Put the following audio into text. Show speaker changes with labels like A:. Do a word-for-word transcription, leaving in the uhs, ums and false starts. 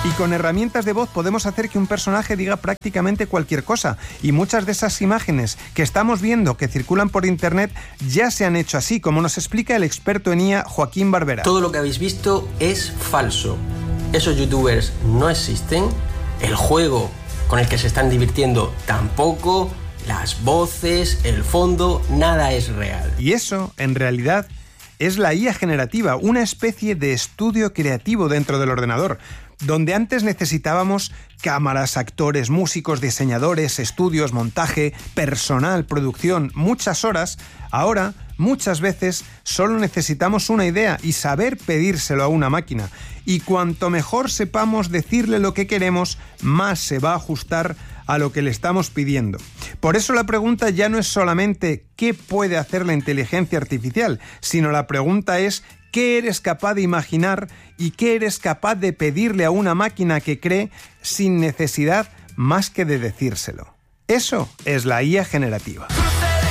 A: Y con herramientas de voz podemos hacer que un personaje diga prácticamente cualquier cosa. Y muchas de esas imágenes que estamos viendo que circulan por internet ya se han hecho así, como nos explica el experto en I A Joaquín Barbera.
B: Todo lo que habéis visto es falso. Esos youtubers no existen. El juego con el que se están divirtiendo tampoco. Las voces, el fondo, nada es real.
A: Y eso, en realidad, es la I A generativa, una especie de estudio creativo dentro del ordenador, donde antes necesitábamos cámaras, actores, músicos, diseñadores, estudios, montaje, personal, producción, muchas horas. Ahora, muchas veces, solo necesitamos una idea y saber pedírselo a una máquina. Y cuanto mejor sepamos decirle lo que queremos, más se va a ajustar a lo que le estamos pidiendo. Por eso la pregunta ya no es solamente ¿qué puede hacer la inteligencia artificial?, sino la pregunta es ¿qué eres capaz de imaginar y qué eres capaz de pedirle a una máquina que cree sin necesidad más que de decírselo? Eso es la I A generativa.